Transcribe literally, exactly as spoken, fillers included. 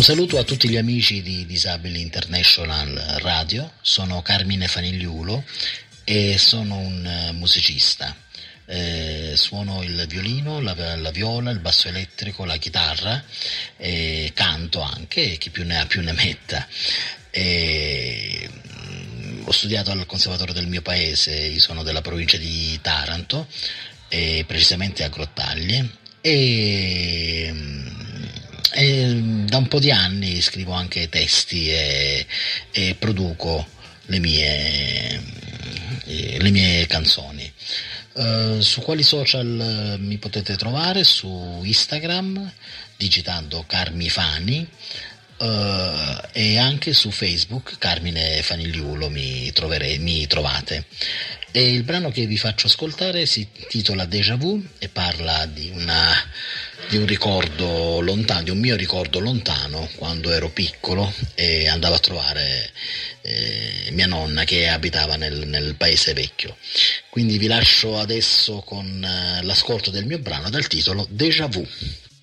saluto a tutti gli amici di Disabili International Radio, sono Carmine Fanigliulo e sono un eh, musicista. Eh, suono il violino, la, la viola, il basso elettrico, la chitarra, e canto anche, chi più ne ha più ne metta. E, mh, ho studiato al conservatorio del mio paese, io sono della provincia di Taranto, e precisamente a Grottaglie, e, mh, e da un po' di anni scrivo anche testi e, e produco le mie, le mie canzoni. Uh, su quali social uh, mi potete trovare? Su Instagram digitando Carmifani, uh, e anche su Facebook Carmine Fanigliulo mi, trovere, mi trovate. E il brano che vi faccio ascoltare si intitola Déjà Vu e parla di, una, di un ricordo lontano, di un mio ricordo lontano quando ero piccolo e andavo a trovare eh, mia nonna che abitava nel, nel paese vecchio. Quindi vi lascio adesso con eh, l'ascolto del mio brano dal titolo Déjà Vu.